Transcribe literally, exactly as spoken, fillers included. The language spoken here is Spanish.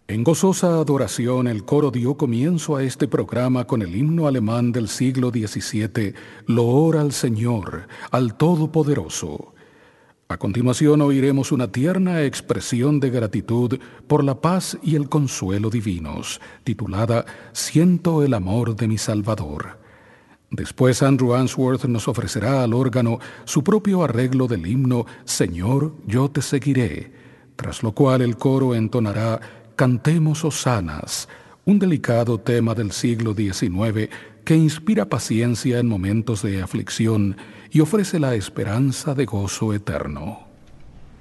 En gozosa adoración, el coro dio comienzo a este programa con el himno alemán del siglo diecisiete, Loor al Señor, al Todopoderoso. A continuación oiremos una tierna expresión de gratitud por la paz y el consuelo divinos, titulada Siento el amor de mi Salvador. Después Andrew Answorth nos ofrecerá al órgano su propio arreglo del himno Señor, yo te seguiré, tras lo cual el coro entonará Cantemos hosanas, un delicado tema del siglo diecinueve que inspira paciencia en momentos de aflicción y ofrece la esperanza de gozo eterno.